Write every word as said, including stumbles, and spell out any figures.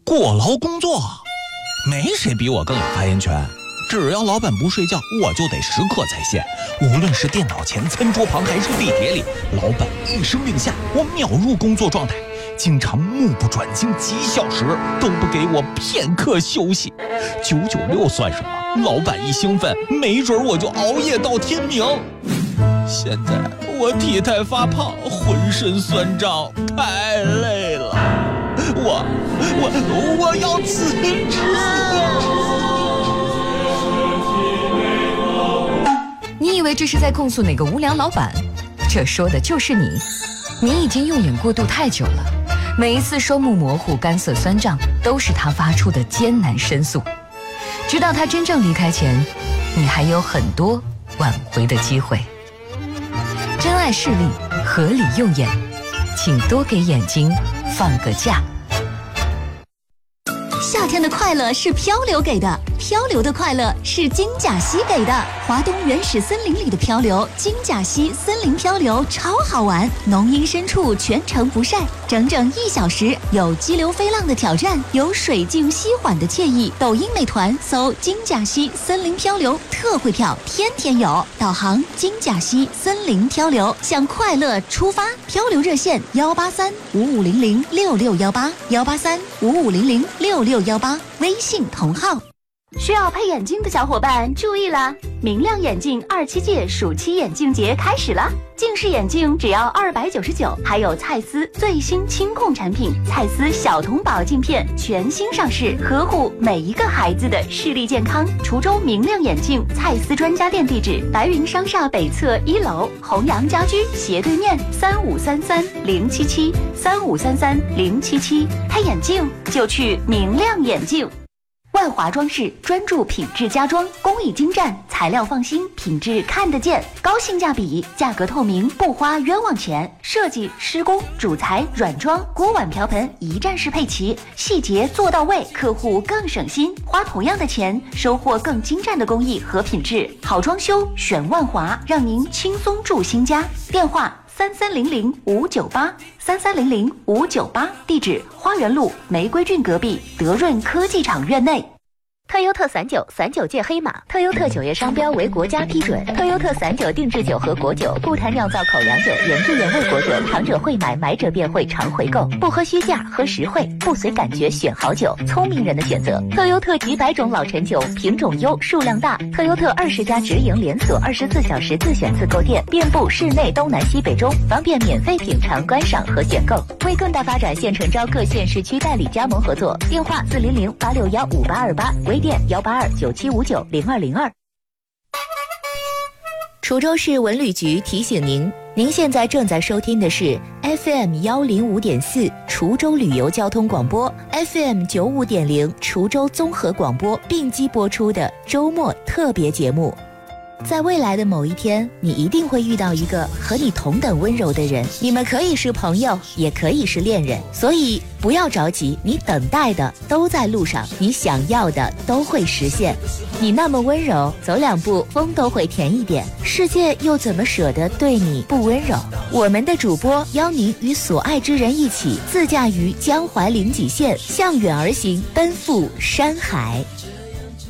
过劳工作，没谁比我更有发言权。只要老板不睡觉，我就得时刻在线。无论是电脑前、餐桌旁还是地铁里，老板一声令下，我秒入工作状态，经常目不转睛几小时都不给我片刻休息。九九六算什么？老板一兴奋，没准我就熬夜到天明。现在我体态发胖，浑身酸胀，太累了。我我我要辞职。 你以为这是在控诉哪个无良老板？这说的就是你。你已经用眼过度太久了，每一次双目模糊、干涩酸胀，都是他发出的艰难申诉。直到他真正离开前，你还有很多挽回的机会。珍爱视力，合理用眼，请多给眼睛放个假。 夏天的快乐是漂流给的，漂流的快乐是金甲溪给的。华东原始森林里的漂流，金甲溪森林漂流超好玩，浓荫深处全程不晒，整整一小时，有激流飞浪的挑战，有水静溪缓的惬意。抖音美团搜金甲溪森林漂流特惠票，天天有。导航金甲溪森林漂流，向快乐出发。漂流热线幺八三五五零零六六幺八幺八三五五零零六六幺八，微信同号。需要配眼镜的小伙伴注意啦！明亮眼镜二七届暑期眼镜节开始了，近视眼镜只要二百九十九，还有蔡司最新清控产品蔡司小童宝镜片全新上市，呵护每一个孩子的视力健康。滁州明亮眼镜蔡司专家店地址：白云商厦北侧一楼，弘阳家居斜对面，三五三三零七七三五三三零七七。配眼镜就去明亮眼镜。万华装饰专注品质家装，工艺精湛，材料放心，品质看得见，高性价比，价格透明，不花冤枉钱。设计、施工、主材、软装、锅碗瓢盆一站式配齐，细节做到位，客户更省心。花同样的钱，收获更精湛的工艺和品质。好装修选万华，让您轻松住新家。电话三三零零五九八三三零零五九八，地址花园路玫瑰郡隔壁德润科技厂院内。 特优特散酒，散酒界黑马。特优特酒业商标为国家批准。特优特散酒定制酒和果酒，不谈酿造口粮酒，原汁原味果酒，尝者会买，买者便会常回购。不喝虚价，喝实惠，不随感觉选好酒，聪明人的选择。特优特几百种老陈酒，品种优，数量大。特优特二十家直营连锁，二十四小时自选自购店，遍布市内东南西北中，方便免费品尝、观赏和选购。为更大发展，现诚招各县市区代理加盟合作。电话四零零八六幺五八二八。微店幺八二九七五九零二零二。滁州市文旅局提醒您，您现在正在收听的是 F M 幺零五点四滁州旅游交通广播 ，F M 九五点零滁州综合广播并机播出的周末特别节目。在未来的某一天，你一定会遇到一个和你同等温柔的人，你们可以是朋友，也可以是恋人，所以不要着急，你等待的都在路上，你想要的都会实现。你那么温柔，走两步风都会甜一点，世界又怎么舍得对你不温柔？我们的主播邀您与所爱之人一起自驾于江淮临济县，向远而行，奔赴山海。